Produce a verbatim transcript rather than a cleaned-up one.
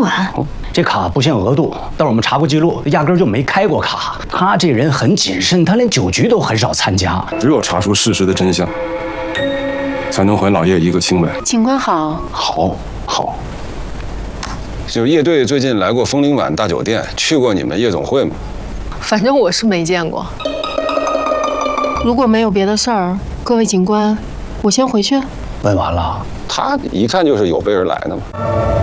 晚。这卡不限额度，但是我们查过记录，压根儿就没开过卡。他这人很谨慎，他连酒局都很少参加。 只有查出事实的真相，才能还老叶一个清白。 警官好， 好，好。 就是叶队最近来过枫林晚大酒店，去过你们夜总会吗？ 反正我是没见过。如果没有别的事儿，各位警官，我先回去。 问完了。 他一看就是有备而来的嘛。